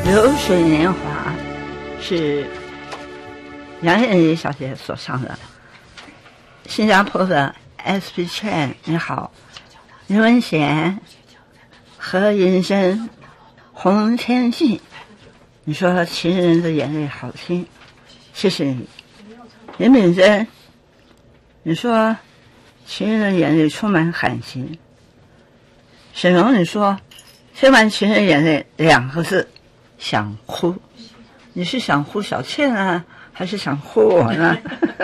流水年华是杨艳怡小姐所唱的。新加坡的 S.P. Chan 你好，林文贤、何银珍、洪天信，你说情人的眼泪好听，谢谢你。林敏珍，你说情人的眼泪充满感情。沈荣，你说听完情人眼泪2个字想哭，你是想哭小倩啊，还是想哭我呢？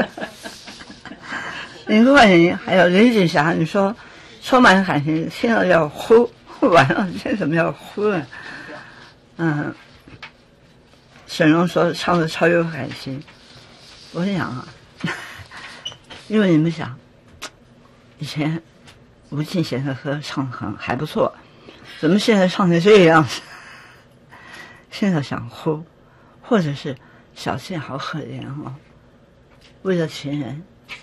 林冠霖还有林锦霞，你说充满感情，听了要哭，完了这怎么要哭了？沈荣说唱的超有感情。我想啊，因为你们想，以前吴敬贤的歌唱还不错，怎么现在唱成这个样子？现在想哭，或者是小倩好可怜哦，为了情人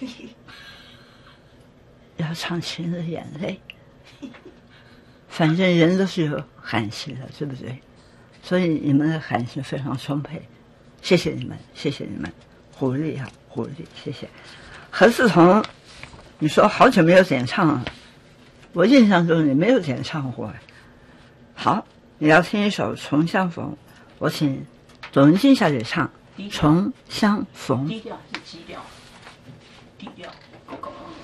要唱情人的眼泪。反正人都是有感情的，对不对？所以你们的感情非常充沛，谢谢你们，谢谢你们，鼓励啊，鼓励，谢谢。何世彤，你说好久没有演唱了，我印象中你没有演唱过。好，你要听一首《重相逢》，我请董文晶小姐唱《重相逢》。 低调是基调，低调。